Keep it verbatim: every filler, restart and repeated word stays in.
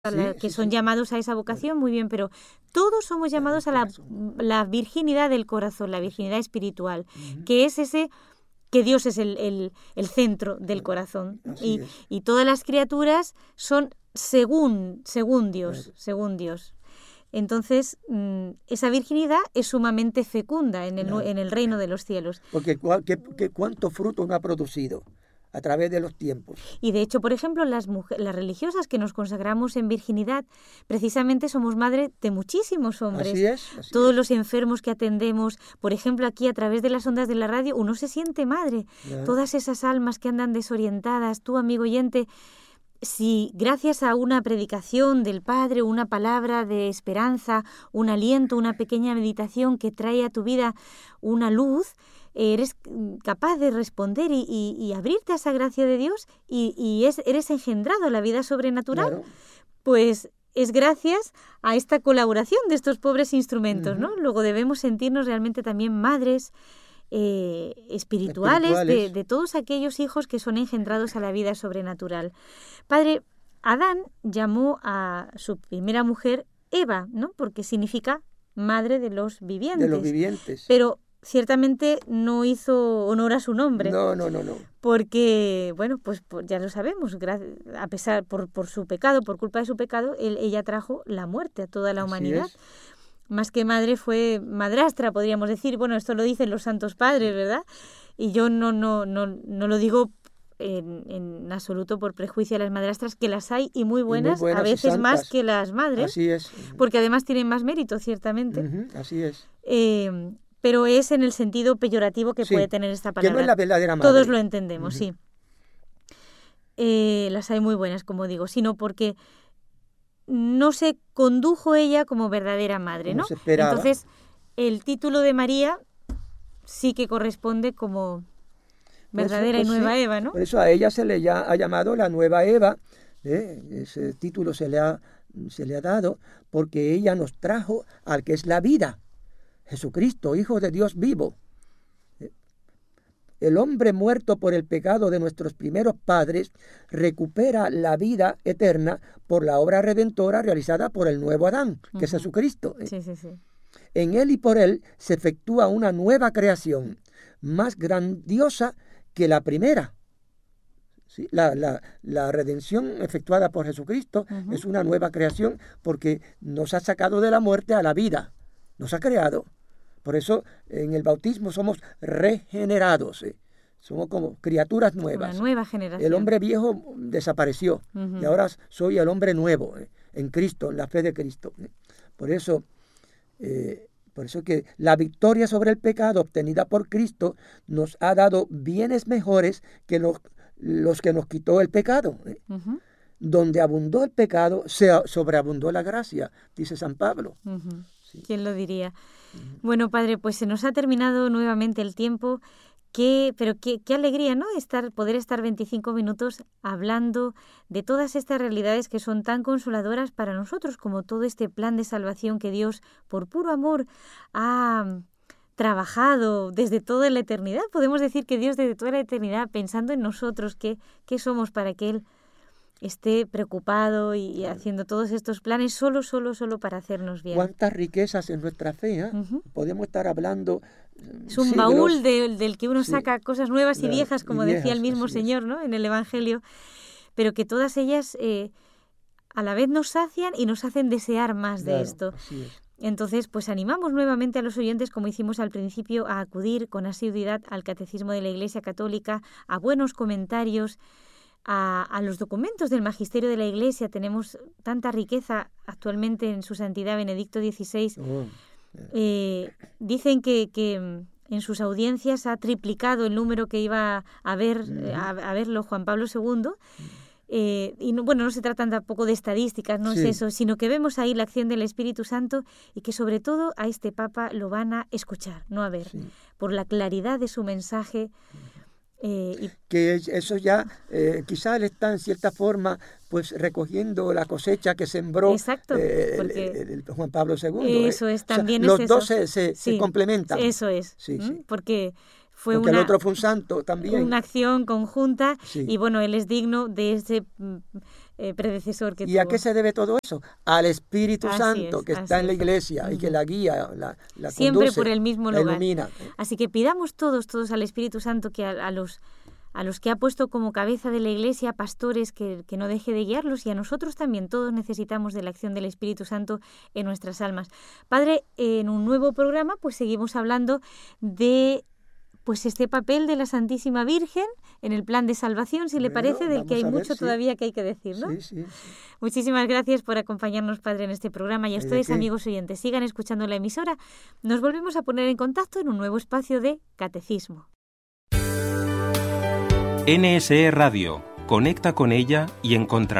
La, Sí, que sí, son sí. llamados a esa vocación, muy bien, pero todos somos llamados a la, la virginidad del corazón, la virginidad espiritual, Ujú. que es ese, que Dios es el, el, el centro del corazón. Así Y, es. y todas las criaturas son según, según Dios, Claro. según Dios. Entonces, mmm, esa virginidad es sumamente fecunda en el, Claro. en el reino de los cielos. Porque cuál- qué- qué- cuánto fruto no ha producido a través de los tiempos. Y de hecho, por ejemplo, las, mujer, las religiosas que nos consagramos en virginidad, precisamente somos madre de muchísimos hombres. Así es. Así Todos es. los enfermos que atendemos, por ejemplo, aquí a través de las ondas de la radio, uno se siente madre. Claro. Todas esas almas que andan desorientadas, tú, amigo oyente, si gracias a una predicación del Padre, una palabra de esperanza, un aliento, una pequeña meditación que trae a tu vida una luz, eres capaz de responder y, y, y abrirte a esa gracia de Dios y, y es, eres engendrado a la vida sobrenatural, Claro. pues es gracias a esta colaboración de estos pobres instrumentos, Ujú. ¿no? Luego debemos sentirnos realmente también madres eh, espirituales, Espirituales. De, de todos aquellos hijos que son engendrados a la vida sobrenatural. Padre, Adán llamó a su primera mujer Eva, ¿no? Porque significa madre de los vivientes. De los vivientes. Pero ciertamente no hizo honor a su nombre. No, no, no, no. Porque, bueno, pues, pues ya lo sabemos, a pesar por, por su pecado, por culpa de su pecado, él, ella trajo la muerte a toda la Así humanidad. es. Más que madre fue madrastra, podríamos decir. Bueno, esto lo dicen los santos padres, ¿verdad? Y yo no, no, no, no lo digo en, en absoluto por prejuicio a las madrastras, que las hay y muy buenas, y muy buenas a veces más que las madres. Así es. Porque además tienen más mérito, ciertamente. Uh-huh. Así es. Eh, pero es en el sentido peyorativo que sí, puede tener esta palabra. Que no es la verdadera madre. Todos lo entendemos, uh-huh. sí. Eh, las hay muy buenas, como digo, sino porque no se condujo ella como verdadera madre, como ¿no? se esperaba. Entonces, el título de María sí que corresponde como verdadera pues, y nueva sí. Eva, ¿no? Por eso a ella se le ya, ha llamado la nueva Eva, ¿eh? Ese título se le, ha, se le ha dado porque ella nos trajo al que es la vida, Jesucristo, Hijo de Dios vivo. El hombre muerto por el pecado de nuestros primeros padres recupera la vida eterna por la obra redentora realizada por el nuevo Adán, que uh-huh. es Jesucristo. ¿eh? Sí, sí, sí. En él y por él se efectúa una nueva creación, más grandiosa que la primera. ¿Sí? La, la, la redención efectuada por Jesucristo uh-huh. es una nueva creación porque nos ha sacado de la muerte a la vida, nos ha creado. Por eso en el bautismo somos regenerados, ¿eh? Somos como criaturas nuevas. Una nueva generación. El hombre viejo desapareció uh-huh. y ahora soy el hombre nuevo, ¿eh? en Cristo, en la fe de Cristo. ¿eh? Por eso, eh, por eso que la victoria sobre el pecado obtenida por Cristo nos ha dado bienes mejores que los, los que nos quitó el pecado. ¿eh? Uh-huh. Donde abundó el pecado, se sobreabundó la gracia, dice San Pablo. Uh-huh. Sí. ¿Quién lo diría? Bueno, padre, pues se nos ha terminado nuevamente el tiempo. Qué, pero qué, qué alegría, ¿no? Estar, poder estar veinticinco minutos hablando de todas estas realidades que son tan consoladoras para nosotros, como todo este plan de salvación que Dios, por puro amor, ha trabajado desde toda la eternidad. Podemos decir que Dios desde toda la eternidad, pensando en nosotros, qué, qué somos para que Él esté preocupado y, y haciendo todos estos planes solo, solo, solo para hacernos bien. Cuántas riquezas en nuestra fe, ¿eh? Uh-huh. Podemos estar hablando es un siglos. baúl de, del que uno sí. saca cosas nuevas y La, viejas, como y viejas, decía el mismo Señor, ¿no? En el Evangelio, pero que todas ellas eh, a la vez nos sacian y nos hacen desear más claro, de esto. Así es. Entonces, pues animamos nuevamente a los oyentes, como hicimos al principio, a acudir con asiduidad al Catecismo de la Iglesia Católica, a buenos comentarios, A, a los documentos del magisterio de la Iglesia. Tenemos tanta riqueza actualmente en su santidad Benedicto dieciséis. Oh, yeah. eh, dicen que, que en sus audiencias ha triplicado el número que iba a ver uh-huh. a, a verlo Juan Pablo segundo. Eh, y no, bueno, no se tratan tampoco de estadísticas, no sí. es eso, sino que vemos ahí la acción del Espíritu Santo y que sobre todo a este Papa lo van a escuchar, no a ver, sí. por la claridad de su mensaje. Eh, y... que eso ya eh, quizás él está en cierta forma pues recogiendo la cosecha que sembró Exacto, eh, porque el, el, el Juan Pablo segundo. Eso eh. es, también o sea, es los eso. dos se, se, sí, se complementan. Eso es, sí, ¿Mm? sí. porque fue porque una, el otro fue un santo también. Una acción conjunta sí. y bueno, él es digno de ese eh, predecesor que ¿Y tuvo. a qué se debe todo eso? Al Espíritu Así Santo es, que así está en la es. iglesia Uh-huh. y que la guía, la, la Siempre conduce, por el mismo la lugar. ilumina. Así que pidamos todos, todos al Espíritu Santo que a, a los a los que ha puesto como cabeza de la Iglesia, pastores, que, que no deje de guiarlos, y a nosotros también, todos necesitamos de la acción del Espíritu Santo en nuestras almas. Padre, en un nuevo programa pues seguimos hablando de pues este papel de la Santísima Virgen en el plan de salvación, si Bueno, le parece, del que hay vamos a ver, mucho sí. todavía que hay que decir, ¿no? Sí, sí, sí. Muchísimas gracias por acompañarnos, Padre, en este programa, y a ¿De ustedes, qué? amigos oyentes, sigan escuchando la emisora. Nos volvemos a poner en contacto en un nuevo espacio de Catecismo. N S E Radio. Conecta con ella y encontrarás